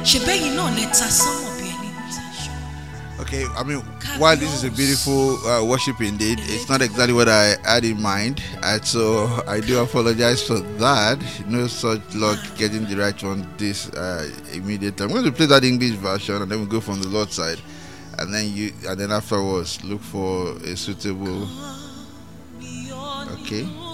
Okay, I mean, while this is a beautiful worship indeed, it's not exactly what I had in mind, and so I do apologize for that. No such luck getting the right one this immediately. I'm going to play that English version, and then we go from the Lord's side, and then afterwards look for a suitable. Okay.